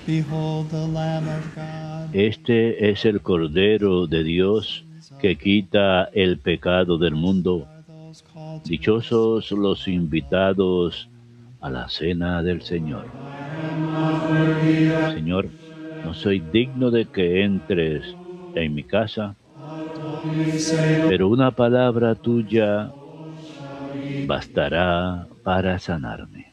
Behold the Lamb of God. Este es el Cordero de Dios que quita el pecado del mundo. Are those called to Dichosos los invitados a la cena del Señor. Señor, no soy digno de que entres en mi casa, pero una palabra tuya bastará para sanarme.